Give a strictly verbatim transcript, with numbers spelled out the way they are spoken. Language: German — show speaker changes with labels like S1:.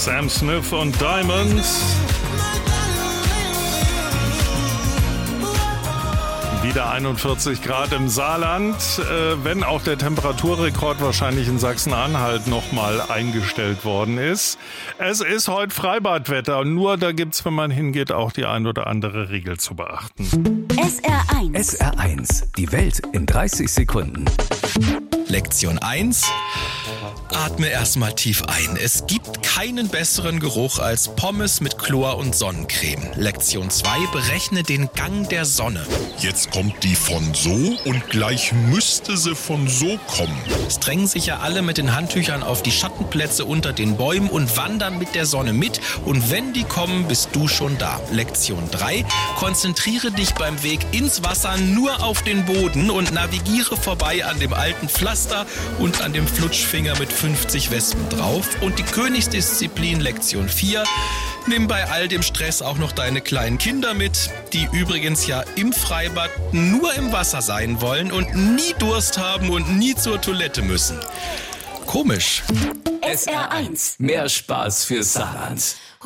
S1: Sam Smith und Diamonds. Wieder einundvierzig Grad im Saarland, äh, wenn auch der Temperaturrekord wahrscheinlich in Sachsen-Anhalt nochmal eingestellt worden ist. Es ist heute Freibadwetter, nur da gibt's, wenn man hingeht, auch die ein oder andere Regel zu beachten.
S2: S R eins.
S3: S R eins, die Welt in dreißig Sekunden.
S4: Lektion eins. Atme erstmal tief ein. Es gibt keinen besseren Geruch als Pommes mit Chlor und Sonnencreme. Lektion zwei. Berechne den Gang der Sonne.
S5: Jetzt kommt die von so und gleich müsste sie von so kommen.
S4: Es drängen sich ja alle mit den Handtüchern auf die Schattenplätze unter den Bäumen und wandern mit der Sonne mit. Und wenn die kommen, bist du schon da. Lektion drei. Konzentriere dich beim Weg ins Wasser nur auf den Boden und navigiere vorbei an dem alten Pflaster und an dem Flutschfinger mit fünfzig Wespen drauf. Und die Königsdisziplin Lektion vier. Nimm bei all dem Stress auch noch deine kleinen Kinder mit, die übrigens ja im Freibad nur im Wasser sein wollen und nie Durst haben und nie zur Toilette müssen. Komisch.
S2: S R eins.
S3: Mehr Spaß für Saarland.